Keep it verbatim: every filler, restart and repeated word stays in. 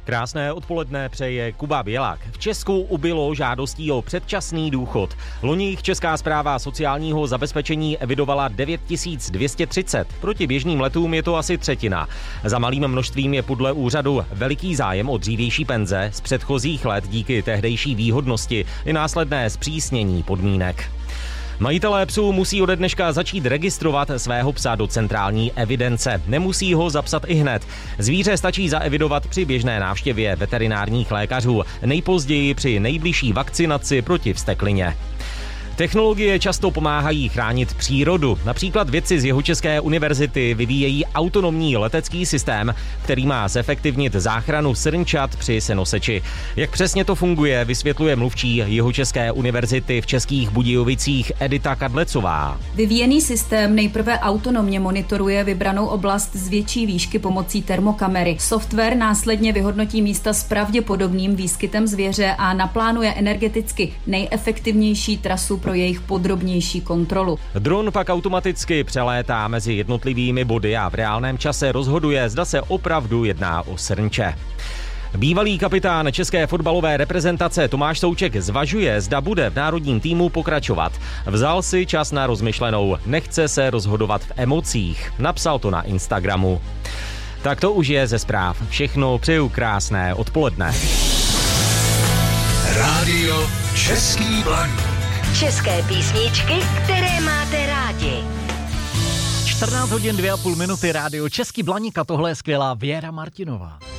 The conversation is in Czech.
Krásné odpoledne přeje Kuba Bělák. V Česku ubylo žádostí o předčasný důchod. Loni jich Česká správa sociálního zabezpečení evidovala devět tisíc dvě stě třicet. Proti běžným letům je to asi třetina. Za malým množstvím je podle úřadu veliký zájem o dřívější penze z předchozích let díky tehdejší výhodnosti i následné zpřísnění podmínek. Majitelé psů musí ode dneška začít registrovat svého psa do centrální evidence. Nemusí ho zapsat ihned. Zvíře stačí zaevidovat při běžné návštěvě veterinárních lékařů, nejpozději při nejbližší vakcinaci proti vzteklině. Technologie často pomáhají chránit přírodu. Například vědci z Jihočeské univerzity vyvíjejí autonomní letecký systém, který má zefektivnit záchranu srnčat při senoseči. Jak přesně to funguje, vysvětluje mluvčí Jihočeské univerzity v Českých Budějovicích Edita Kadlecová. Vyvíjený systém nejprve autonomně monitoruje vybranou oblast z větší výšky pomocí termokamery. Software následně vyhodnotí místa s pravděpodobným výskytem zvěře a naplánuje energeticky nejefektivnější trasu pro jejich podrobnější kontrolu. Dron pak automaticky přelétá mezi jednotlivými body a v reálném čase rozhoduje, zda se opravdu jedná o srnče. Bývalý kapitán české fotbalové reprezentace Tomáš Souček zvažuje, zda bude v národním týmu pokračovat. Vzal si čas na rozmyšlenou, nechce se rozhodovat v emocích. Napsal to na Instagramu. Tak to už je ze zpráv. Všechno, přeju krásné odpoledne. Rádio Český Blaník. České písničky, které máte rádi. čtrnáct hodin dvě a půl minuty, rádio Český Blaník a tohle je skvělá Věra Martinová.